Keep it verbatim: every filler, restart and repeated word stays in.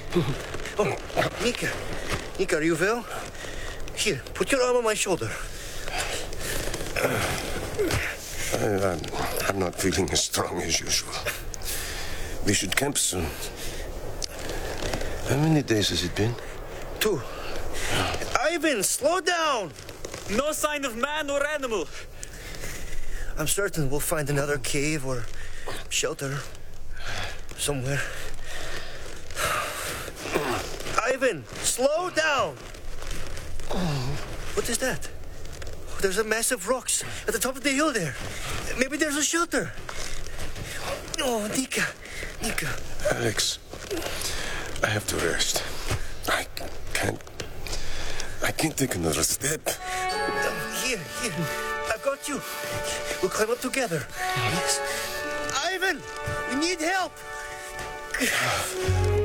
Oh, Nika. Nika, are you well? Here, put your arm on my shoulder. I, I'm, I'm not feeling as strong as usual. We should camp soon. How many days has it been? Two. Ivan, slow down! No sign of man or animal. I'm certain we'll find another cave or shelter somewhere. Ivan, slow down! What is that? There's a massive rocks at the top of the hill there. Maybe there's a shelter. Oh, Nika, Nika. Alex, I have to rest. I can't... I can't take another step. Here, here. I've got you. We'll climb up together. Yes. Ivan, we need help.